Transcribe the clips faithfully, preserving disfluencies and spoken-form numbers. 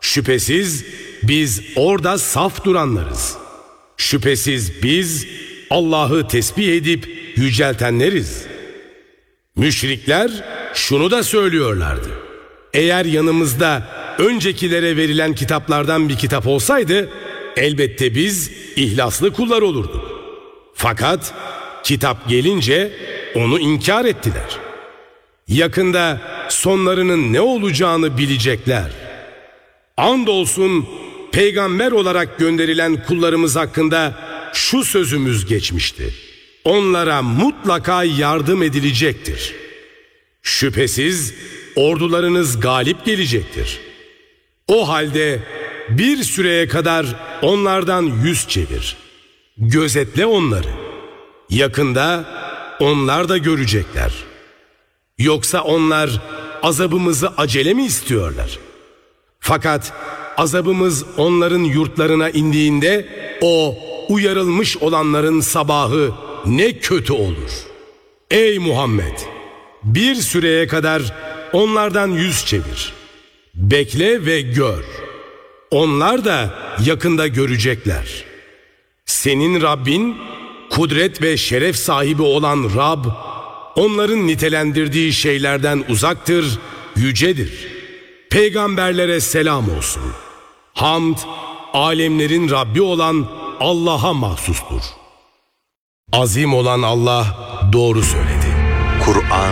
Şüphesiz biz orada saf duranlarız. Şüphesiz biz Allah'ı tesbih edip yüceltenleriz. Müşrikler şunu da söylüyorlardı: eğer yanımızda öncekilere verilen kitaplardan bir kitap olsaydı elbette biz ihlaslı kullar olurduk. Fakat kitap gelince onu inkar ettiler. Yakında sonlarının ne olacağını bilecekler. Andolsun peygamber olarak gönderilen kullarımız hakkında şu sözümüz geçmişti: onlara mutlaka yardım edilecektir. Şüphesiz ordularınız galip gelecektir. O halde bir süreye kadar onlardan yüz çevir. Gözetle onları. Yakında onlar da görecekler. Yoksa onlar azabımızı acele mi istiyorlar? Fakat azabımız onların yurtlarına indiğinde o uyarılmış olanların sabahı ne kötü olur. Ey Muhammed! Bir süreye kadar onlardan yüz çevir. Bekle ve gör. Onlar da yakında görecekler. Senin Rabbin, kudret ve şeref sahibi olan Rab, onların nitelendirdiği şeylerden uzaktır, yücedir. Peygamberlere selam olsun. Hamd, alemlerin Rabbi olan Allah'a mahsustur. Azim olan Allah doğru söyledi. Kur'an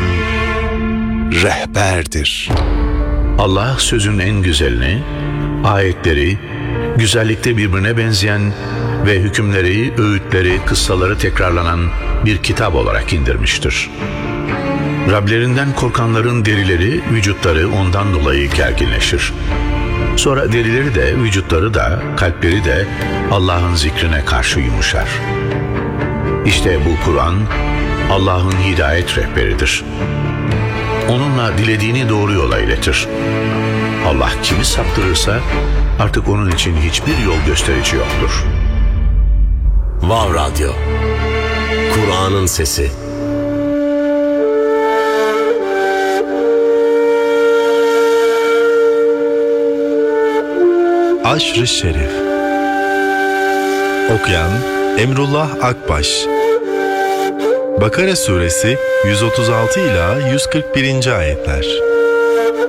rehberdir. Allah sözün en güzelini, ayetleri, güzellikte birbirine benzeyen ve hükümleri, öğütleri, kıssaları tekrarlanan bir kitap olarak indirmiştir. Rablerinden korkanların derileri, vücutları ondan dolayı gerginleşir. Sonra derileri de, vücutları da, kalpleri de Allah'ın zikrine karşı yumuşar. İşte bu Kur'an, Allah'ın hidayet rehberidir. Onunla dilediğini doğru yola iletir. Allah kimi saptırırsa artık onun için hiçbir yol gösterici yoktur. Vav Radyo, Kur'an'ın sesi. Aşr-ı Şerif. Okuyan Emrullah Akbaş. Bakara suresi yüz otuz altı ila yüz kırk birinci ayetler.